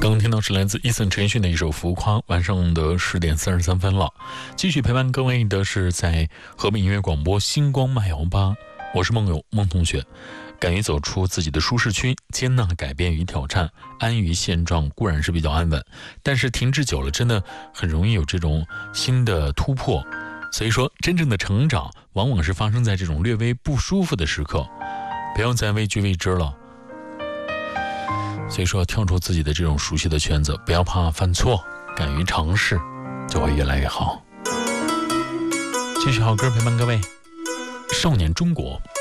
刚听到是来自伊森陈奕迅的一首《浮夸》，晚上的10点33分了。继续陪伴各位的是在河北音乐广播星光漫游吧，我是梦友孟同学。敢于走出自己的舒适区，接纳改变与挑战，安于现状固然是比较安稳，但是停滞久了真的很容易有这种新的突破。所以说真正的成长往往是发生在这种略微不舒服的时刻，不要再畏惧未知了。所以说跳出自己的这种熟悉的圈子，不要怕犯错，敢于尝试就会越来越好。继续好歌陪伴各位，少年中国。